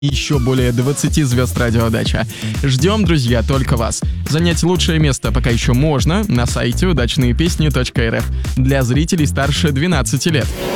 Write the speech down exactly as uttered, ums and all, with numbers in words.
и еще более двадцати звезд радио «Удача». Ждем, друзья, только вас. Занять лучшее место пока еще можно на сайте удачные песни точка эр эф для зрителей старше двенадцати лет.